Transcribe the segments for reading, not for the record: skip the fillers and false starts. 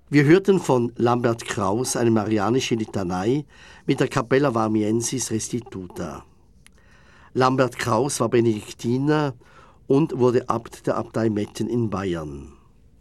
Wir hörten von Lambert Kraus eine marianische Litanei mit der Capella Varmiensis Restituta. Lambert Kraus war Benediktiner und wurde Abt der Abtei Metten in Bayern.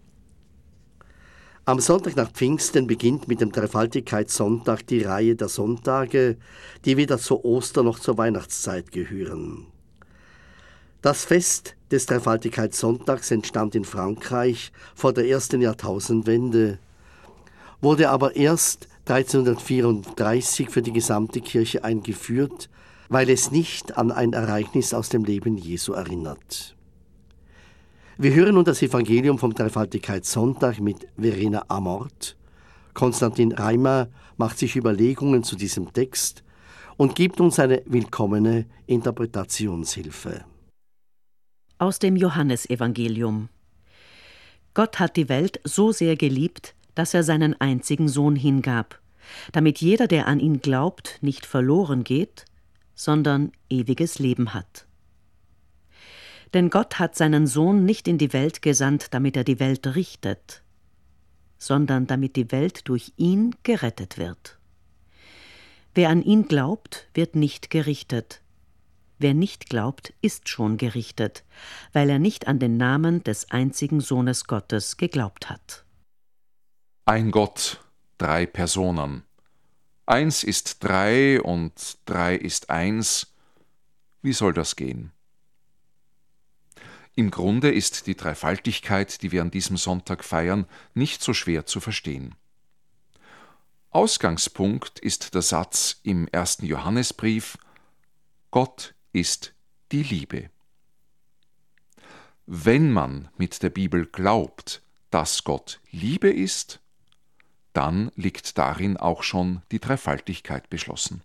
Am Sonntag nach Pfingsten beginnt mit dem Dreifaltigkeitssonntag die Reihe der Sonntage, die weder zur Oster- noch zur Weihnachtszeit gehören. Das Fest des Dreifaltigkeitssonntags entstand in Frankreich vor der ersten Jahrtausendwende, wurde aber erst 1334 für die gesamte Kirche eingeführt, weil es nicht an ein Ereignis aus dem Leben Jesu erinnert. Wir hören nun das Evangelium vom Dreifaltigkeitssonntag mit Verena Amort. Konstantin Reimer macht sich Überlegungen zu diesem Text und gibt uns eine willkommene Interpretationshilfe. Aus dem Johannesevangelium. Gott hat die Welt so sehr geliebt, dass er seinen einzigen Sohn hingab, damit jeder, der an ihn glaubt, nicht verloren geht, sondern ewiges Leben hat. Denn Gott hat seinen Sohn nicht in die Welt gesandt, damit er die Welt richtet, sondern damit die Welt durch ihn gerettet wird. Wer an ihn glaubt, wird nicht gerichtet. Wer nicht glaubt, ist schon gerichtet, weil er nicht an den Namen des einzigen Sohnes Gottes geglaubt hat. Ein Gott, 3 Personen. 1 ist 3 und 3 ist 1. Wie soll das gehen? Im Grunde ist die Dreifaltigkeit, die wir an diesem Sonntag feiern, nicht so schwer zu verstehen. Ausgangspunkt ist der Satz im 1. Johannesbrief: Gott ist die Liebe. Wenn man mit der Bibel glaubt, dass Gott Liebe ist, dann liegt darin auch schon die Dreifaltigkeit beschlossen.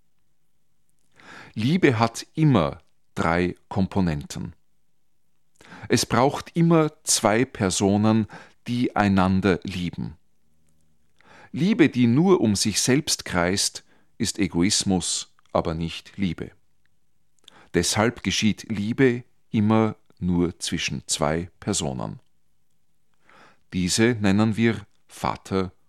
Liebe hat immer 3 Komponenten. Es braucht immer 2 Personen, die einander lieben. Liebe, die nur um sich selbst kreist, ist Egoismus, aber nicht Liebe. Deshalb geschieht Liebe immer nur zwischen 2 Personen. Diese nennen wir Vater